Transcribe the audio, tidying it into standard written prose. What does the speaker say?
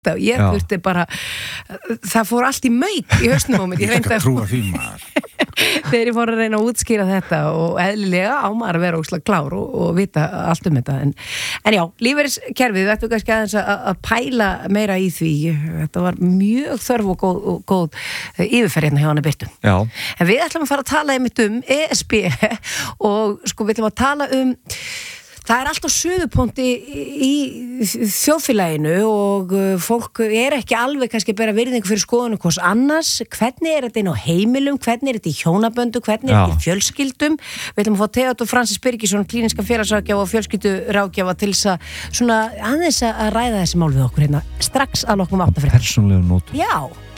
ég þurfti bara það fór allt í mauk í hausnum á mér ég reyndi að trúa því maður þegar ég fór að reyna að útskýra þetta og eðlilega á maður að vera óslega klár og vita allt þetta en já, lífeyriskerfið við ættum kannski aðeins að pæla meira í því þetta var mjög þörf og góð yfirferð hérna hjá hana Birtu en við ætlum að fara að tala einmitt ESB og sko við ætlum að tala það allt á suðupunkti í þjóðfélaginu og fólk ekki alveg kannski bera virðingu fyrir skoðunum hvers annars, hvernig þetta inn á heimilum, hvernig þetta í hjónaböndu, hvernig þetta í fjölskyldum. Við ætlum að fá Theodór Francis Birgisson, klíniska félagsráðgjafa og fjölskylduráðgjafa til þess að svona aðeins að ræða þessi mál við okkur hérna strax að loknum 8:00. Persónlegu nótum. Já.